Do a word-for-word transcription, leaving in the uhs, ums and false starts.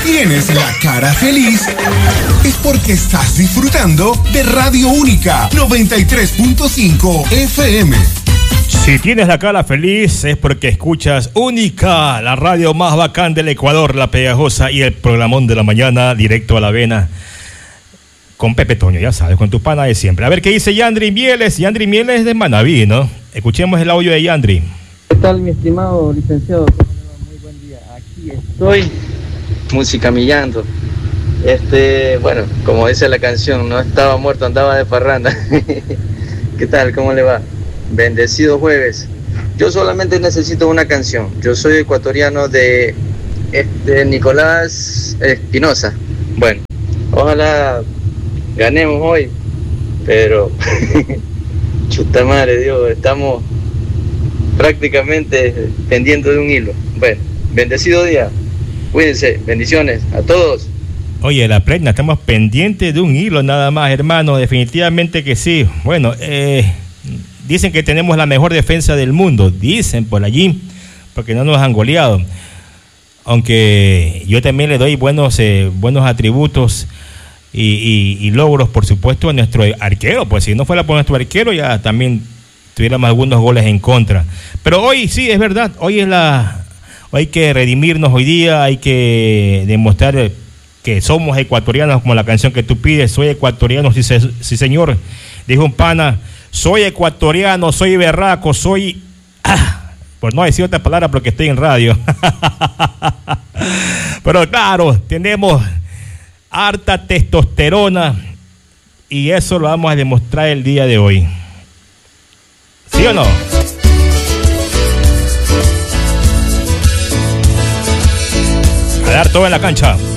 tienes la cara feliz, es porque estás disfrutando de Radio Única noventa y tres punto cinco F M. Si tienes la cara feliz es porque escuchas Única, la radio más bacán del Ecuador, la pegajosa y el programón de la mañana, directo a la vena, con Pepe Toño, ya sabes, con tu pana de siempre. A ver qué dice Yandri Mieles. Yandri Mieles de Manaví, ¿no? Escuchemos el audio de Yandri. ¿Qué tal, mi estimado licenciado? Muy buen día. Aquí estoy musicamillando. Este, bueno, como dice la canción, no estaba muerto, andaba de parranda. ¿Qué tal? ¿Cómo le va? Bendecido jueves. Yo solamente necesito una canción. Yo soy ecuatoriano de este Nicolás Espinosa. Bueno, ojalá ganemos hoy, pero chuta madre Dios, estamos prácticamente pendiendo de un hilo. Bueno, bendecido día. Cuídense, bendiciones a todos. Oye, la pregna, estamos pendientes de un hilo nada más, hermano. Definitivamente que sí. Bueno, eh, dicen que tenemos la mejor defensa del mundo. Dicen por allí, porque no nos han goleado. Aunque yo también le doy buenos, eh, buenos atributos y, y, y logros, por supuesto, a nuestro arquero. Pues si no fuera por nuestro arquero, ya también tuviéramos algunos goles en contra. Pero hoy sí, es verdad. Hoy es la... Hay que redimirnos hoy día. Hay que demostrar que somos ecuatorianos, como la canción que tú pides. Soy ecuatoriano, sí, se, sí señor. Dijo un pana, soy ecuatoriano, soy berraco, soy... Ah, por no decir otra palabra porque estoy en radio. Pero claro, tenemos harta testosterona y eso lo vamos a demostrar el día de hoy. ¿Sí o no? A dar todo en la cancha.